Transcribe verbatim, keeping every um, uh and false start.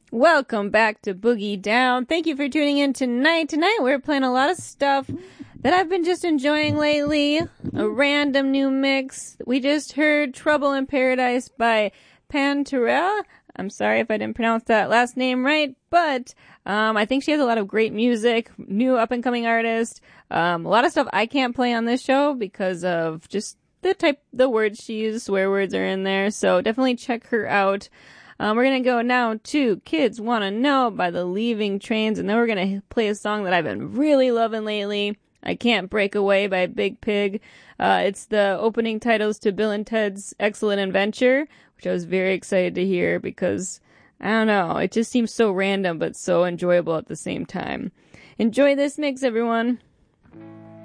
Welcome back to Boogie Down. Thank you for tuning in tonight. Tonight we're playing a lot of stuff that I've been just enjoying lately. A random new mix. We just heard Trouble in Paradise by Pantera. I'm sorry if I didn't pronounce that last name right, but um, I think she has a lot of great music, new up-and-coming artist. Um, a lot of stuff I can't play on this show because of just the type, the words she uses, swear words are in there, so definitely check her out. Um, we're going to go now to Kids Wanna Know by the Leaving Trains, and then we're going to play a song that I've been really loving lately, I Can't Break Away by Big Pig. Uh, it's the opening titles to Bill and Ted's Excellent Adventure, which I was very excited to hear because, I don't know, it just seems so random but so enjoyable at the same time. Enjoy this mix, everyone.